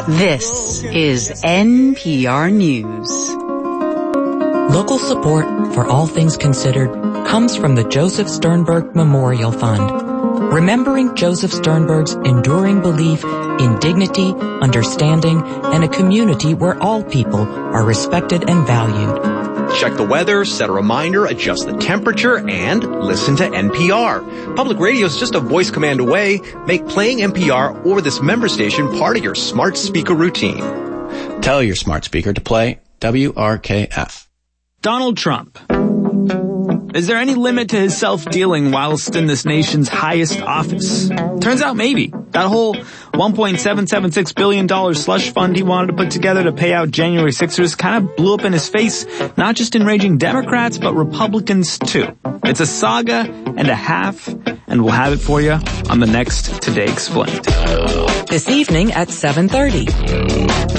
This is NPR News. Local support for All Things Considered comes from the Joseph Sternberg Memorial Fund, remembering Joseph Sternberg's enduring belief in dignity, understanding, and a community where all people are respected and valued. Check the weather, set a reminder, adjust the temperature, and listen to NPR. Public radio is just a voice command away. Make playing NPR or this member station part of your smart speaker routine. Tell your smart speaker to play WRKF. Donald Trump. Is there any limit to his self-dealing whilst in this nation's highest office? Turns out maybe. That whole $1.776 billion slush fund he wanted to put together to pay out January 6ers kind of blew up in his face, not just enraging Democrats, but Republicans too. It's a saga and a half, and we'll have it for you on the next Today Explained. This evening at 7:30.